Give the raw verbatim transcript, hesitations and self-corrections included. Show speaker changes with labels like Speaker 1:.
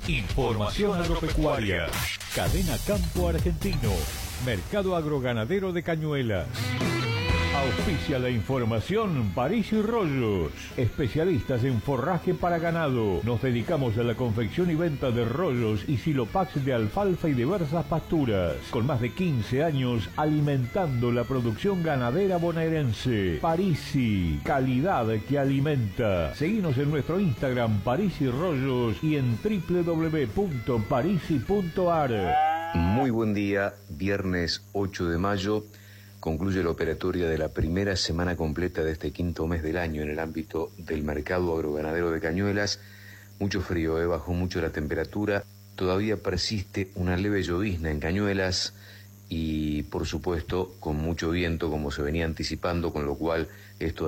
Speaker 1: Información agropecuaria. Cadena Campo Argentino. Mercado Agroganadero de Cañuelas. Auspicia la información París y Rollos, especialistas en forraje para ganado. Nos dedicamos a la confección y venta de rollos y silopax de alfalfa y diversas pasturas. Con más de quince años alimentando la producción ganadera bonaerense. Parisi, calidad que alimenta. Seguinos en nuestro Instagram París y Rollos y en doble u doble u doble u punto parisi punto a r.
Speaker 2: Muy buen día, viernes ocho de mayo. Concluye la operatoria de la primera semana completa de este quinto mes del año en el ámbito del mercado agroganadero de Cañuelas. Mucho frío, ¿eh? Bajó mucho la temperatura. Todavía persiste una leve llovizna en Cañuelas y, por supuesto, con mucho viento, como se venía anticipando, con lo cual esto